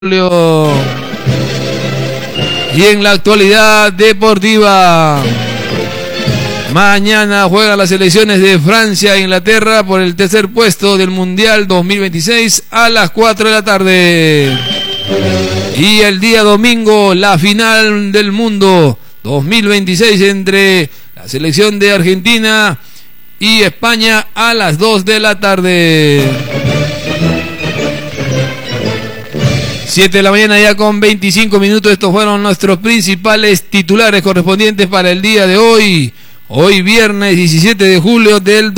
Y en la actualidad deportiva, mañana juegan las selecciones de Francia e Inglaterra por el tercer puesto del Mundial 2026 a las 4 de la tarde. Y el día domingo, la final del mundo 2026 entre la selección de Argentina y España a las 2 de la tarde. 7 de la mañana ya con 25 minutos. Estos fueron nuestros principales titulares correspondientes para el día de hoy. Hoy viernes 17 de julio del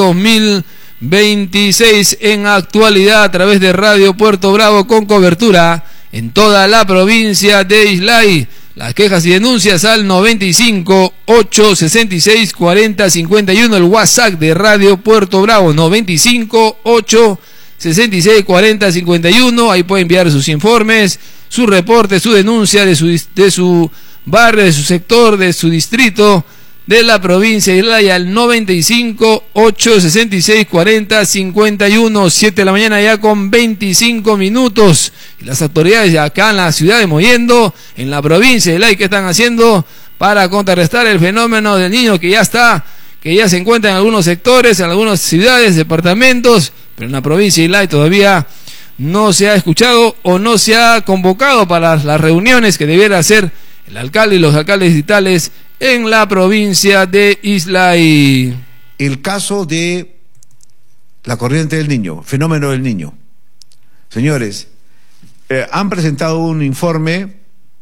2026 en actualidad a través de Radio Puerto Bravo con cobertura en toda la provincia de Islay. Las quejas y denuncias al 95 866 40 51, el WhatsApp de Radio Puerto Bravo 95 8 66 40 51, ahí puede enviar sus informes, su reporte, su denuncia de su barrio, de su sector, de su distrito, de la provincia de Islay al 95 866 40 51, 7 de la mañana ya con 25 minutos. Y las autoridades acá en la ciudad de Mollendo, en la provincia de Islay, ¿qué están haciendo para contrarrestar el fenómeno del niño que ya se encuentra en algunos sectores, en algunas ciudades, departamentos? Pero en la provincia de Islay todavía no se ha escuchado o no se ha convocado para las reuniones que debiera hacer el alcalde y los alcaldes distritales en la provincia de Islay. El caso de la corriente del niño, fenómeno del niño. Señores, han presentado un informe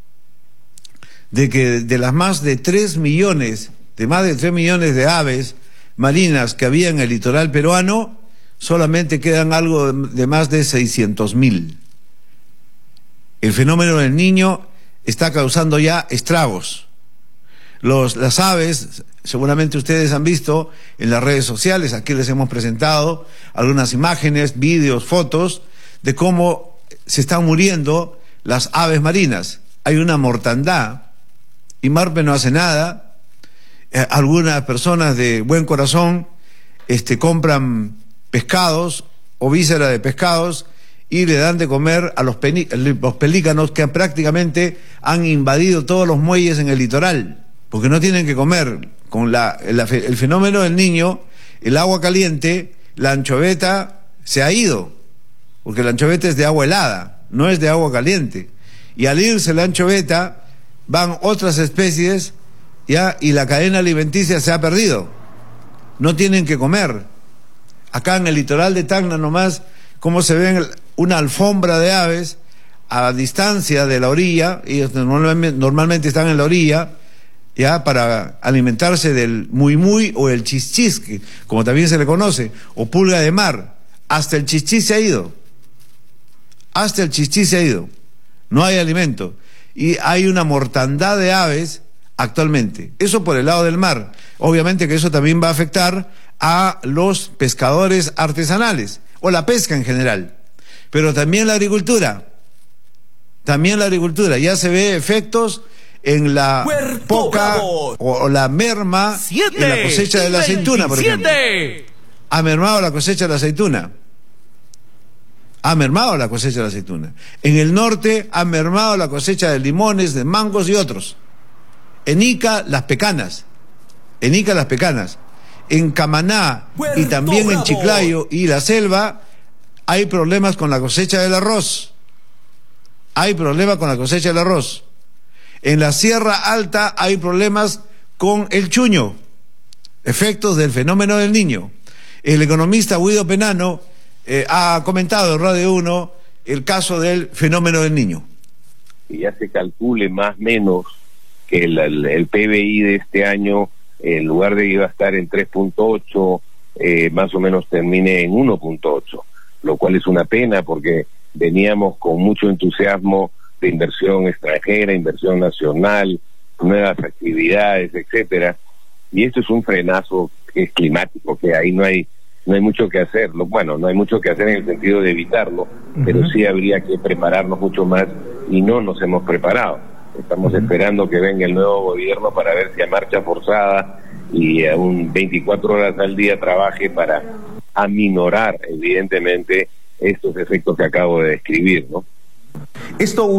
de que de las más de 3 millones de aves marinas que había en el litoral peruano, solamente quedan algo de más de 600.000. El fenómeno del niño está causando ya estragos. Las aves, seguramente ustedes han visto en las redes sociales, aquí les hemos presentado algunas imágenes, vídeos, fotos de cómo se están muriendo las aves marinas. Hay una mortandad y Marpe no hace nada. Algunas personas de buen corazón compran pescados o vísceras de pescados y le dan de comer a los pelícanos que prácticamente han invadido todos los muelles en el litoral, porque no tienen que comer. Con el fenómeno del niño, el agua caliente, la anchoveta se ha ido, porque la anchoveta es de agua helada, no es de agua caliente, y al irse la anchoveta van otras especies ya, y la cadena alimenticia se ha perdido, no tienen que comer. Acá en el litoral de Tacna nomás, cómo se ven una alfombra de aves a distancia de la orilla. Ellos normalmente están en la orilla, ya, para alimentarse del muy o el chichis, como también se le conoce, o pulga de mar. Hasta el chichis se ha ido. Hasta el chichis se ha ido. No hay alimento. Y hay una mortandad de aves actualmente. Eso por el lado del mar. Obviamente que eso también va a afectar a los pescadores artesanales o la pesca en general, pero también la agricultura, ya se ve efectos en la poca o la merma en la cosecha de la aceituna, por ejemplo. Ha mermado la cosecha de la aceituna. En el norte ha mermado la cosecha de limones, de mangos y otros. En Ica las pecanas. En Camaná y también en Chiclayo y la selva hay problemas con la cosecha del arroz. En la Sierra Alta hay problemas con el chuño, efectos del fenómeno del niño. El economista Guido Penano ha comentado en Radio 1 el caso del fenómeno del niño. Que ya se calcule más o menos que el PBI de este año, en lugar de iba a estar en 3.8, más o menos termine en 1.8, lo cual es una pena porque veníamos con mucho entusiasmo de inversión extranjera, inversión nacional, nuevas actividades, etcétera, y esto es un frenazo que es climático, que ahí no hay mucho que hacer. Bueno, no hay mucho que hacer en el sentido de evitarlo, pero sí habría que prepararnos mucho más y no nos hemos preparado. Estamos esperando que venga el nuevo gobierno para ver si a marcha forzada y aún 24 horas al día trabaje para aminorar, evidentemente, estos efectos que acabo de describir, ¿no? Esto